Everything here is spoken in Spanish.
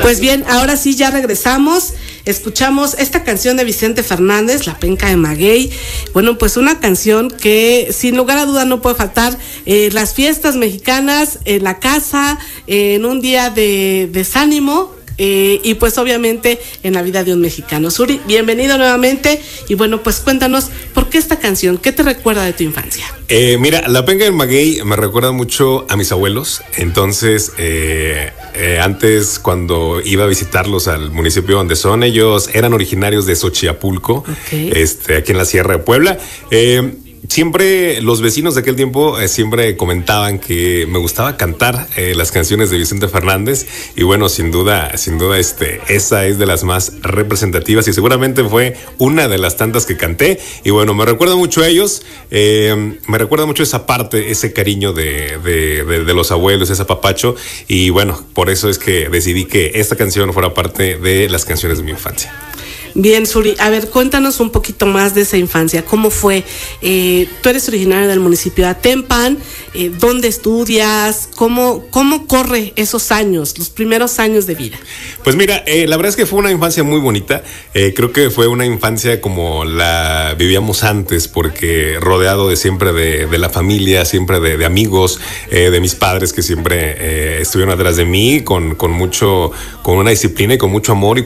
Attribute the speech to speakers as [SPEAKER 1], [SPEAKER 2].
[SPEAKER 1] Pues bien, ahora sí ya regresamos. Escuchamos esta canción de Vicente Fernández, La Penca de Maguey. Bueno, pues una canción que sin lugar a duda no puede faltar las fiestas mexicanas, en la casa, en un día de desánimo. Y pues obviamente en la vida de un mexicano. Suri, bienvenido nuevamente. Y bueno, pues cuéntanos, ¿por qué esta canción? ¿Qué te recuerda de tu infancia?
[SPEAKER 2] Mira, La Penca del Maguey me recuerda mucho a mis abuelos. Entonces, antes cuando iba a visitarlos al municipio donde son, ellos eran originarios de Xochiapulco,
[SPEAKER 1] Okay.
[SPEAKER 2] Aquí en la Sierra de Puebla. Siempre los vecinos de aquel tiempo siempre comentaban que me gustaba cantar las canciones de Vicente Fernández, y bueno, sin duda esa es de las más representativas y seguramente fue una de las tantas que canté. Y bueno, me recuerda mucho a ellos, me recuerda mucho esa parte, ese cariño de los abuelos, ese apapacho, y bueno, por eso es que decidí que esta canción fuera parte de las canciones de mi infancia.
[SPEAKER 1] Bien, Suri, a ver, cuéntanos un poquito más de esa infancia. ¿Cómo fue? Tú eres originario del municipio de Atempan. ¿Dónde estudias? ¿Cómo corre esos años, los primeros años de vida?
[SPEAKER 2] Pues mira, la verdad es que fue una infancia muy bonita. Creo que fue una infancia como la vivíamos antes, porque rodeado de siempre de la familia, siempre de amigos, de mis padres que siempre estuvieron atrás de mí con una disciplina y con mucho amor y